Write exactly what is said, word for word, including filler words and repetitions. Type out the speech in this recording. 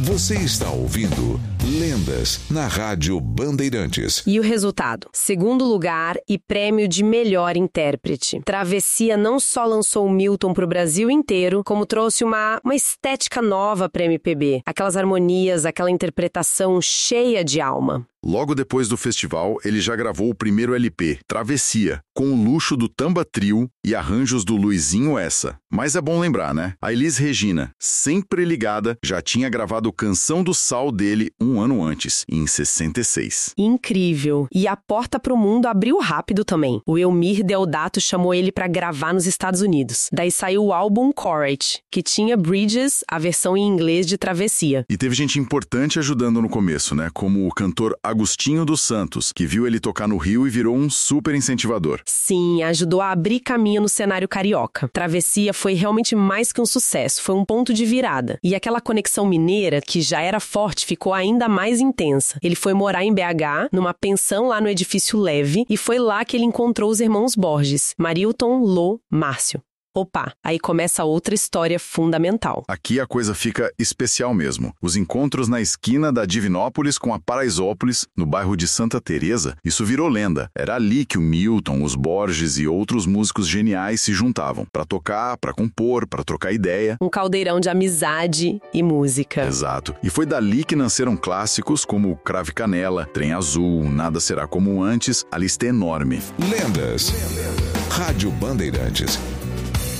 Você está ouvindo Lendas na Rádio Bandeirantes. E o resultado? Segundo lugar e prêmio de melhor intérprete. Travessia não só lançou o Milton para o Brasil inteiro, como trouxe uma, uma estética nova para M P B. Aquelas harmonias, aquela interpretação cheia de alma. Logo depois do festival, ele já gravou o primeiro L P, Travessia, com o luxo do Tamba Trio e arranjos do Luizinho Essa. Mas é bom lembrar, né? A Elis Regina, sempre ligada, já tinha gravado Canção do Sal dele um ano antes, em sessenta e seis. Incrível! E a porta pro mundo abriu rápido também. O Elmir Deodato chamou ele pra gravar nos Estados Unidos. Daí saiu o álbum Courage, que tinha Bridges, a versão em inglês de Travessia. E teve gente importante ajudando no começo, né? Como o cantor Agostinho dos Santos, que viu ele tocar no Rio e virou um super incentivador. Sim, ajudou a abrir caminho no cenário carioca. Travessia foi realmente mais que um sucesso, foi um ponto de virada. E aquela conexão mineira, que já era forte, ficou ainda mais intensa. Ele foi morar em B H, numa pensão lá no Edifício Leve, e foi lá que ele encontrou os irmãos Borges, Marilton, Lô, Márcio. Opa, aí começa outra história fundamental. Aqui a coisa fica especial mesmo. Os encontros na esquina da Divinópolis com a Paraisópolis, no bairro de Santa Teresa, isso virou lenda. Era ali que o Milton, os Borges e outros músicos geniais se juntavam. Pra tocar, pra compor, pra trocar ideia. Um caldeirão de amizade e música. Exato. E foi dali que nasceram clássicos como Crave Canela, Trem Azul, Nada Será Como Antes. A lista é enorme. Lendas. Rádio Bandeirantes.